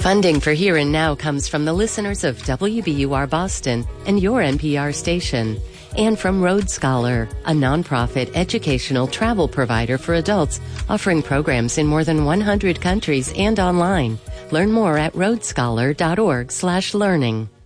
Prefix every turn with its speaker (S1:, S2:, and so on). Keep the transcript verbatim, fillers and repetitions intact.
S1: Funding for Here and Now comes from the listeners of W B U R Boston and your N P R station, and from Road Scholar, a nonprofit educational travel provider for adults offering programs in more than one hundred countries and online. Learn more at road scholar dot org slash learning.